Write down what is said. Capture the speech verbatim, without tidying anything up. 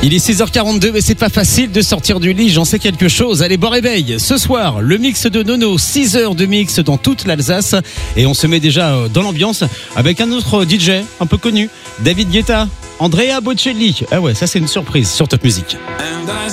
Il est six heures quarante-deux, mais c'est pas facile de sortir du lit, j'en sais quelque chose. Allez, bon réveil. Ce soir, le mix de Nono, six heures de mix dans toute l'Alsace. Et on se met déjà dans l'ambiance avec un autre D J un peu connu, David Guetta, Andrea Bocelli. Ah ouais, ça c'est une surprise sur Top Music. And I